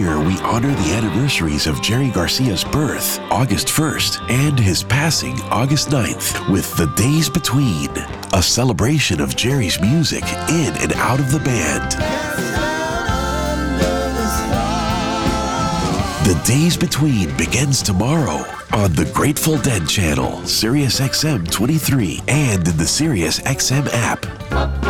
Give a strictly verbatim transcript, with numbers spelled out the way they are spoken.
year, we honor the anniversaries of Jerry Garcia's birth, August first, and his passing, August ninth, with The Days Between, a celebration of Jerry's music in and out of the band. The Days Between begins tomorrow on the Grateful Dead channel, Sirius X M twenty-three, and in the Sirius X M app.